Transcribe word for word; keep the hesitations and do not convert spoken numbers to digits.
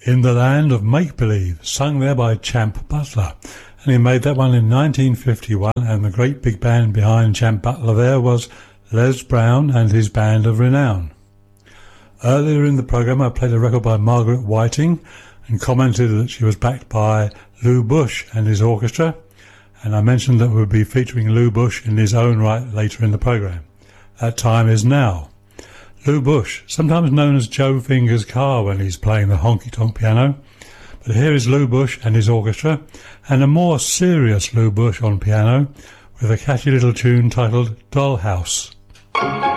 In the Land of Make-Believe, sung there by Champ Butler. And he made that one in nineteen fifty-one, and the great big band behind Champ Butler there was Les Brown and his Band of Renown. Earlier in the programme I played a record by Margaret Whiting and commented that she was backed by Lou Bush and his orchestra, and I mentioned that we'll be featuring Lou Bush in his own right later in the programme. That time is now. Lou Bush, sometimes known as Joe Fingers Carr when he's playing the honky-tonk piano, but here is Lou Bush and his orchestra, and a more serious Lou Bush on piano with a catchy little tune titled Dollhouse.